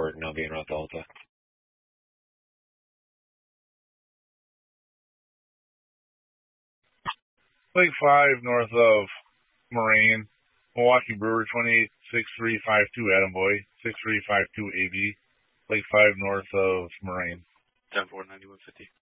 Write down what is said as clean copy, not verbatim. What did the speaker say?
Burton, I'll be in North Delta. Lake 5 north of Moraine, Milwaukee Brewer 286352 Adam Boy, 6352 AB, Lake 5 north of Moraine. 10-4, 9150.